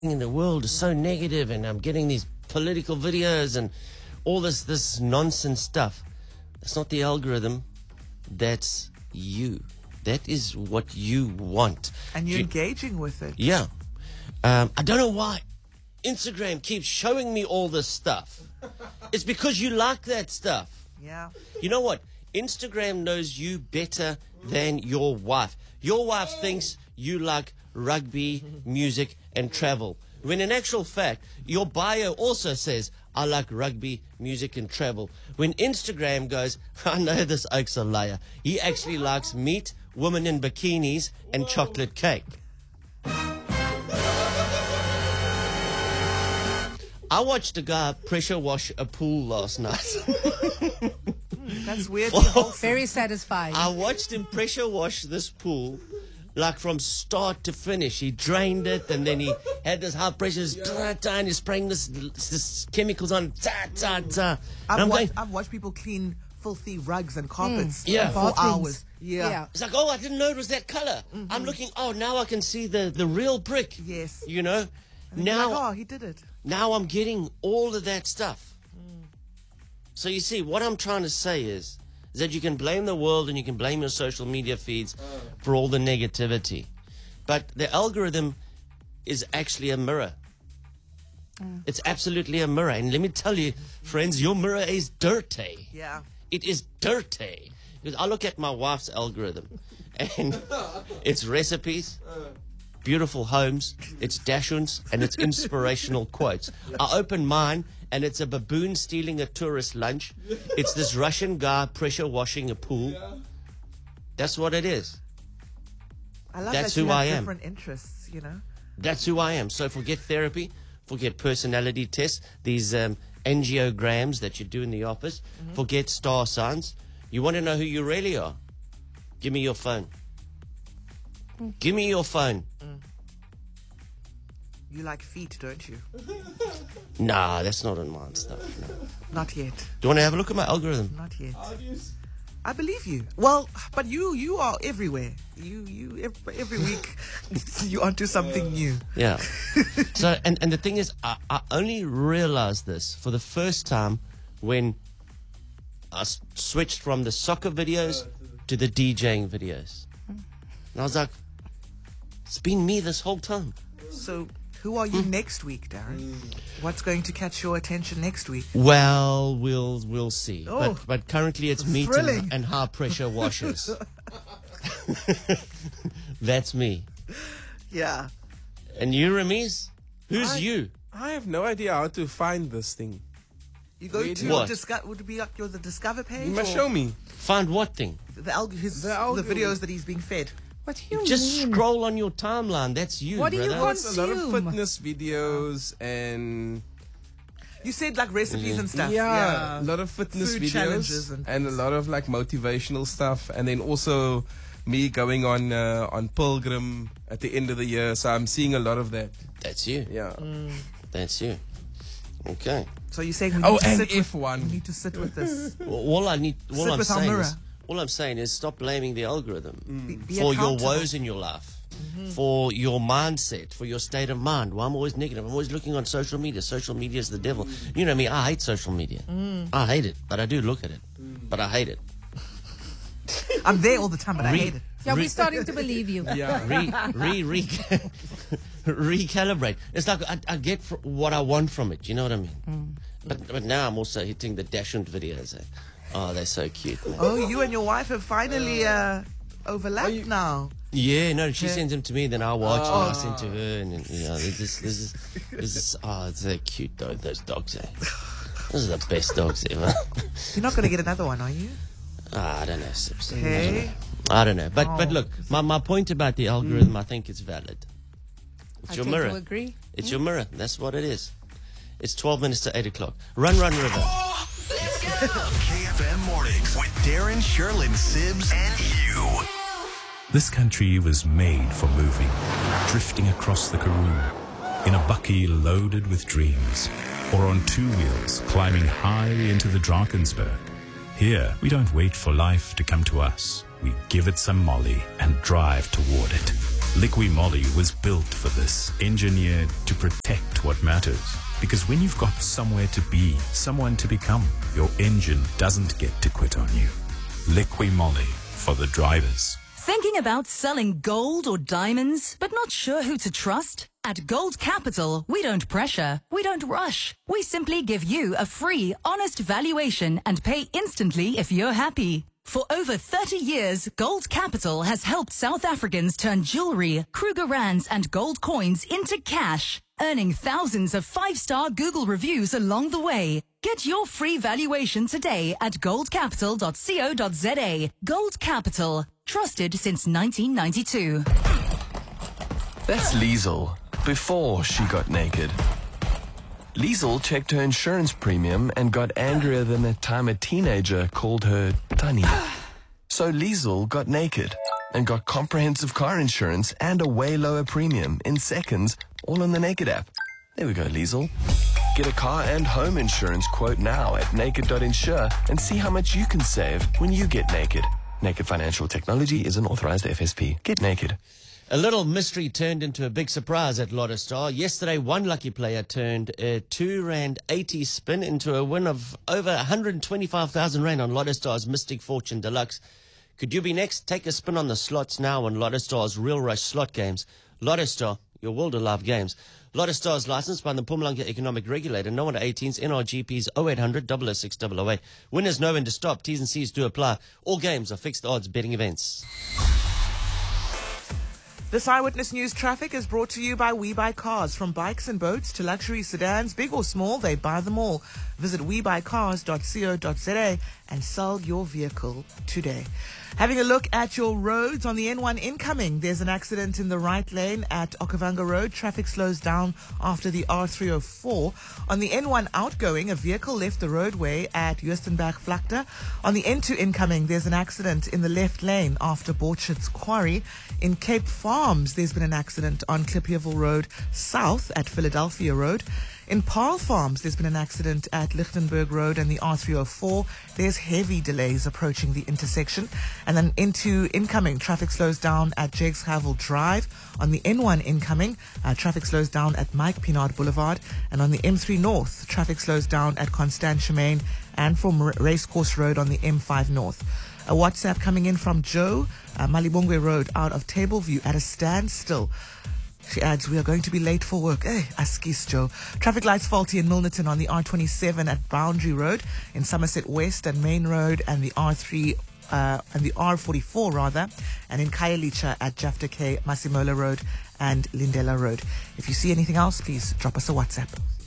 in the world is so negative, and I'm getting these political videos and all this nonsense stuff. That's not the algorithm. That's you. That is what you want. And you're engaging with it. Yeah. I don't know why Instagram keeps showing me all this stuff. It's because you like that stuff. Yeah. You know what? Instagram knows you better than your wife. Your wife thinks you like rugby, music, and travel. When in actual fact, your bio also says, I like rugby, music, and travel. When Instagram goes, I know this oak's a liar. He actually likes meat, women in bikinis, and chocolate cake. I watched a guy pressure wash a pool last night. That's weird. Very satisfying. I watched him pressure wash this pool, like from start to finish. He drained it, and then he had this high pressure, and he's spraying this chemicals on. I've watched people clean filthy rugs and carpets for hours. Yeah. It's like, oh, I didn't know it was that color. I'm looking, oh, now I can see the real brick. Yes. You know? And Now, like, oh, he did it. now I'm getting all of that stuff. So you see, what I'm trying to say is that you can blame the world and you can blame your social media feeds for all the negativity. But the algorithm is actually a mirror. It's absolutely a mirror. And let me tell you, friends, your mirror is dirty. Yeah. It is dirty. Because I look at my wife's algorithm, and it's recipes, beautiful homes, it's dashuns, and it's inspirational quotes. I open mine, and it's a baboon stealing a tourist lunch. It's this Russian guy pressure washing a pool. That's what it is. I love That's that you who have I am. different interests, you know. That's who I am. So forget therapy, forget personality tests, these angiograms that you do in the office, forget star signs. You want to know who you really are? Give me your phone. Give me your phone. You like feet, don't you? Nah, that's not on mine stuff. No. Not yet. Do you want to have a look at my algorithm? Not yet. I believe you. Well, but you are everywhere. You every week you onto something new. Yeah. So, and the thing is, I only realized this for the first time when I switched from the soccer videos to the DJing videos. And I was like, it's been me this whole time. So, who are you next week, Darren? What's going to catch your attention next week? Well, we'll see. Oh, But currently it's meat thrilling. and high pressure washers. That's me. Yeah. And you, Ramiz? Who's you? I have no idea how to find this thing. You go Really? to What? would it be like the Discover page? You must or show me. Find what thing? the the algorithm. videos that he's being fed. What do you Just mean? scroll on your timeline. That's you, What do you brother. want? It's a lot of Consume. fitness videos and You said like recipes and stuff. yeah, a lot of fitness Food videos challenges and a lot of like motivational stuff, and then also me going on pilgrim at the end of the year. So I'm seeing a lot of that. That's you. Yeah. That's you. Okay. So you're saying we Oh, need to and sit with, F1. we need to sit with this. All I'm Sit with our saying mirror. is, all I'm saying is stop blaming the algorithm Be for your accountable. woes in your life, for your mindset, for your state of mind. Well, I'm always negative. I'm always looking on social media. Social media is the devil. You know me. I hate social media. I hate it, but I do look at it. But I hate it. I'm there all the time, but I hate it. Yeah, we're starting to believe you. Yeah. Recalibrate. It's like I get what I want from it. You know what I mean? But now I'm also hitting the Dashund videos. Oh, they're so cute. Man. Oh, you and your wife have finally overlapped now. Yeah, no, she sends them to me, then I watch and I send to her, and you know, this is oh, it's so cute though. Those dogs, eh? Those are the best dogs ever. You're not going to get another one, are you? I don't know, Sips. Hey. I don't know, but look, my point about the algorithm, I think it's valid. It's I your tend mirror. to agree. It's your mirror. That's what it is. It's 12 minutes to 8 o'clock. Run, River. KFM Mornings with Darren, Sherlyn, Sibs, and you. This country was made for moving, drifting across the Karoo, in a bucky loaded with dreams, or on two wheels climbing high into the Drakensberg. Here, we don't wait for life to come to us. We give it some molly and drive toward it. Liqui Moly was built for this, engineered to protect what matters. Because when you've got somewhere to be, someone to become, your engine doesn't get to quit on you. Liqui Moly for the drivers. Thinking about selling gold or diamonds, but not sure who to trust? At Gold Capital, we don't pressure, we don't rush. We simply give you a free, honest valuation and pay instantly if you're happy. For over 30 years, Gold Capital has helped South Africans turn jewelry, Kruger Rands and gold coins into cash, earning thousands of 5-star Google reviews along the way. Get your free valuation today at goldcapital.co.za. Gold Capital, trusted since 1992. That's Liesel, before she got naked. Liesel checked her insurance premium and got angrier than the time a teenager called her Tunny. So Liesel got naked and got comprehensive car insurance and a way lower premium in seconds, all on the Naked app. There we go, Liesel. Get a car and home insurance quote now at naked.insure and see how much you can save when you get naked. Naked Financial Technology is an authorized FSP. Get naked. A little mystery turned into a big surprise at Lotto Star. Yesterday, one lucky player turned a R2.80 spin into a win of over 125,000 Rand on Lotto Star's Mystic Fortune Deluxe. Could you be next? Take a spin on the slots now on Lotto Star's Real Rush slot games. Lotto Star, your world of live games. Lotto Star is licensed by the Mpumalanga Economic Regulator. No under 18s, NRGPs 0800 006 008. Winners know when to stop. T's and C's do apply. All games are fixed odds betting events. This Eyewitness News traffic is brought to you by We Buy Cars. From bikes and boats to luxury sedans, big or small, they buy them all. Visit webuycars.co.za and sell your vehicle today. Having a look at your roads on the N1 incoming, there's an accident in the right lane at Okavanga Road. Traffic slows down after the R304. On the N1 outgoing, a vehicle left the roadway at Joostenberg Vlakte. On the N2 incoming, there's an accident in the left lane after Borchard's Quarry. In Cape Farms, there's been an accident on Klipjewel Road south at Philadelphia Road. In Paarl Farms, there's been an accident at Lichtenberg Road and the R304. There's heavy delays approaching the intersection. And then into incoming, traffic slows down at Jakes Havel Drive. On the N1 incoming, traffic slows down at Mike Pinard Boulevard. And on the M3 North, traffic slows down at Constance Main and from Racecourse Road on the M5 North. A WhatsApp coming in from Joe, Malibongwe Road out of Tableview at a standstill. She adds, we are going to be late for work. Hey, askis, Joe. Traffic lights faulty in Milnerton on the R27 at Boundary Road, in Somerset West and Main Road, and the R3 and the R44 rather, and in Khayelitsha at Jafta K, Masimola Road and Lindela Road. If you see anything else, please drop us a WhatsApp.